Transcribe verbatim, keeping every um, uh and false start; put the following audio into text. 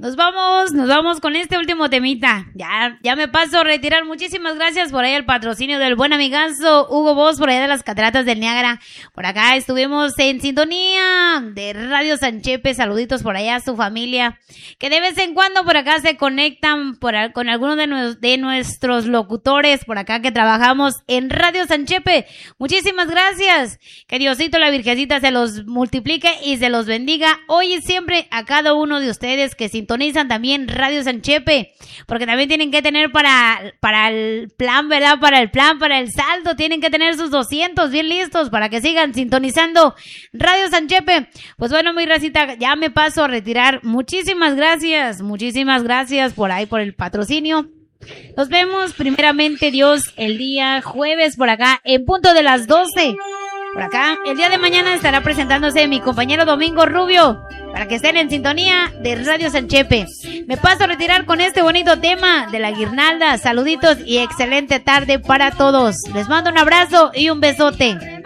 Nos vamos, nos vamos con este último temita. Ya, ya me paso a retirar. Muchísimas gracias por ahí el patrocinio del buen amigazo Hugo Boss, por allá de las Cataratas del Niágara. Por acá estuvimos en sintonía de Radio Sanchepe. Saluditos por allá a su familia, que de vez en cuando por acá se conectan por, con algunos de, nu de nuestros locutores por acá que trabajamos en Radio Sanchepe. Muchísimas gracias. Que Diosito, la Virgencita, se los multiplique y se los bendiga hoy y siempre a cada uno de ustedes que sintonizan también Radio Sanchepe, porque también tienen que tener para, para el plan, ¿verdad? Para el plan, para el saldo, tienen que tener sus doscientos bien listos para que sigan sintonizando Radio Sanchepe. Pues bueno, mi racita, ya me paso a retirar. Muchísimas gracias, muchísimas gracias por ahí, por el patrocinio. Nos vemos primeramente Dios el día jueves por acá en punto de las doce. Por acá, el día de mañana estará presentándose mi compañero Domingo Rubio, para que estén en sintonía de Radio Sanchepe. Me paso a retirar con este bonito tema de la guirnalda. Saluditos y excelente tarde para todos. Les mando un abrazo y un besote.